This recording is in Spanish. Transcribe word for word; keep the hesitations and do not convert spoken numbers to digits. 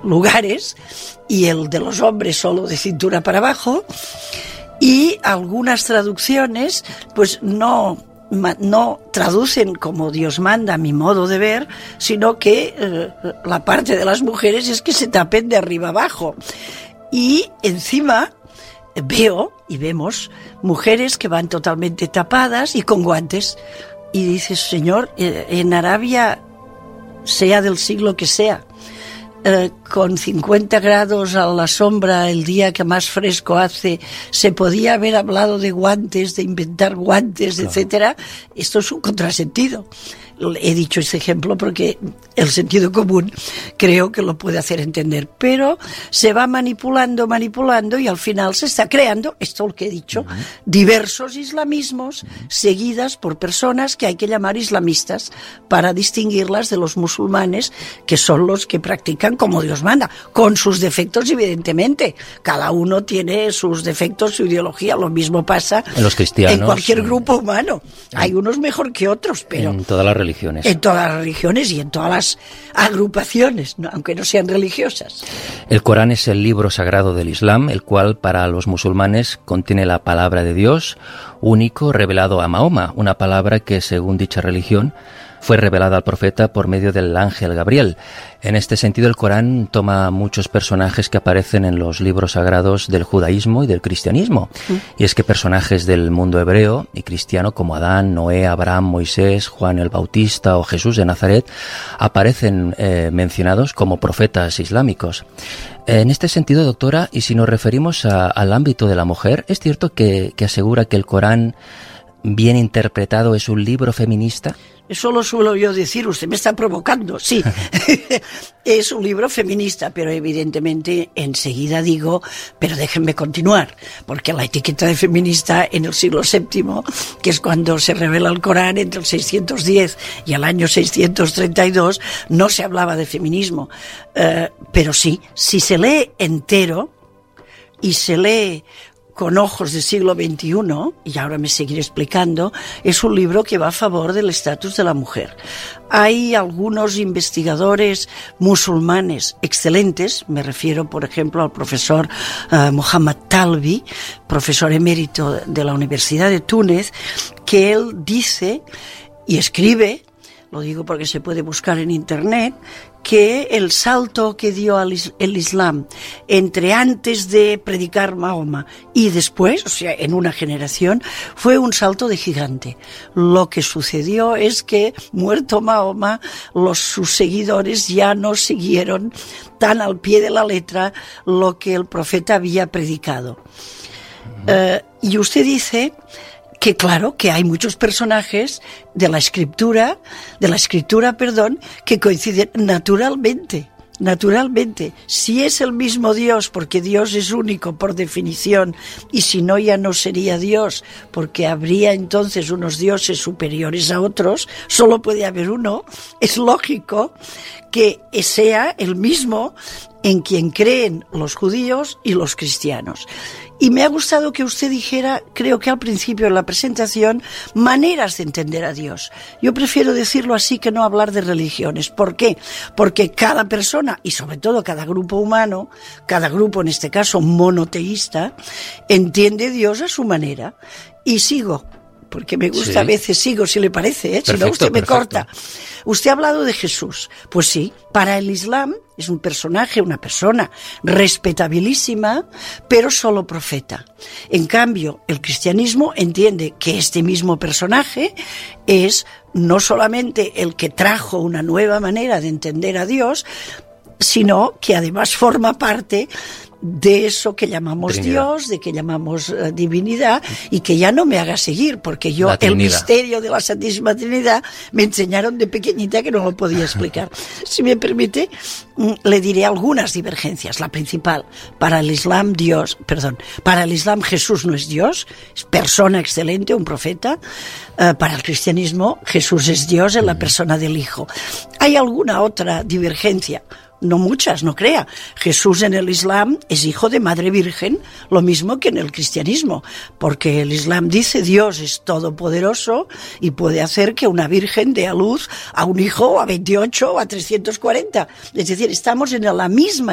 lugares y el de los hombres solo de cintura para abajo, y algunas traducciones pues no, no traducen como Dios manda, a mi modo de ver, sino que eh, la parte de las mujeres es que se tapen de arriba abajo. Y encima veo y vemos mujeres que van totalmente tapadas y con guantes. Y dices, Señor, en Arabia, sea del siglo que sea, eh, con cincuenta grados a la sombra el día que más fresco hace, se podía haber hablado de guantes, de inventar guantes, claro, etcétera. Esto es un contrasentido. He dicho ese ejemplo porque el sentido común creo que lo puede hacer entender, pero se va manipulando, manipulando y al final se está creando, esto es lo que he dicho, uh-huh, diversos islamismos, uh-huh, seguidas por personas que hay que llamar islamistas para distinguirlas de los musulmanes, que son los que practican como Dios manda, con sus defectos evidentemente. Cada uno tiene sus defectos, su ideología. Lo mismo pasa en los cristianos, en cualquier grupo humano. Hay unos mejor que otros, pero en todas las religiones. En todas las religiones y en todas las agrupaciones, ¿no? Aunque no sean religiosas. El Corán es el libro sagrado del Islam, el cual para los musulmanes contiene la palabra de Dios, único revelado a Mahoma, una palabra que, según dicha religión, fue revelada al profeta por medio del ángel Gabriel. En este sentido, el Corán toma muchos personajes que aparecen en los libros sagrados del judaísmo y del cristianismo. Mm. Y es que personajes del mundo hebreo y cristiano como Adán, Noé, Abraham, Moisés, Juan el Bautista o Jesús de Nazaret aparecen eh, mencionados como profetas islámicos. En este sentido, doctora, y si nos referimos a, al ámbito de la mujer, ¿es cierto que, que asegura que el Corán, bien interpretado, es un libro feminista? Eso lo suelo yo decir, usted me está provocando, sí. Es un libro feminista, pero evidentemente enseguida digo, pero déjenme continuar, porque la etiqueta de feminista en el siglo séptimo, que es cuando se revela el Corán entre el seiscientos diez y el año seiscientos treinta y dos, no se hablaba de feminismo. Uh, pero sí, si se lee entero y se lee con ojos del siglo veintiuno, y ahora me seguiré explicando, es un libro que va a favor del estatus de la mujer. Hay algunos investigadores musulmanes excelentes, me refiero por ejemplo al profesor uh, Mohammad Talbi, profesor emérito de la Universidad de Túnez, que él dice y escribe, lo digo porque se puede buscar en internet, que el salto que dio el Islam entre antes de predicar Mahoma y después, o sea, en una generación, fue un salto de gigante. Lo que sucedió es que, muerto Mahoma, los, sus seguidores ya no siguieron tan al pie de la letra lo que el profeta había predicado. Uh-huh. Uh, y usted dice que claro, que hay muchos personajes de la escritura, de la escritura, perdón, que coinciden naturalmente, naturalmente. Si es el mismo Dios, porque Dios es único por definición, y si no ya no sería Dios, porque habría entonces unos dioses superiores a otros, solo puede haber uno, es lógico que sea el mismo en quien creen los judíos y los cristianos. Y me ha gustado que usted dijera, creo que al principio de la presentación, maneras de entender a Dios. Yo prefiero decirlo así que no hablar de religiones. ¿Por qué? Porque cada persona, y sobre todo cada grupo humano, cada grupo en este caso monoteísta, entiende a Dios a su manera. Y sigo, porque me gusta, sí, a veces sigo, si le parece, ¿eh? Perfecto, si no usted me perfecto. corta. Usted ha hablado de Jesús. Pues sí, para el Islam es un personaje, una persona respetabilísima, pero solo profeta. En cambio, el cristianismo entiende que este mismo personaje es no solamente el que trajo una nueva manera de entender a Dios, sino que además forma parte de eso que llamamos Trinidad. Dios, de que llamamos uh, divinidad, y que ya no me haga seguir, porque yo el misterio de la Santísima Trinidad me enseñaron de pequeñita que no lo podía explicar. Si me permite, le diré algunas divergencias. La principal, para el Islam Dios, perdón, para el Islam Jesús no es Dios, es persona excelente, un profeta. Uh, para el cristianismo Jesús es Dios en la persona del Hijo. ¿Hay alguna otra divergencia? No muchas, no crea. Jesús en el Islam es hijo de Madre Virgen, lo mismo que en el cristianismo, porque el Islam dice Dios es todopoderoso y puede hacer que una virgen dé a luz a un hijo, a veintiocho o a trescientos cuarenta. Es decir, estamos en la misma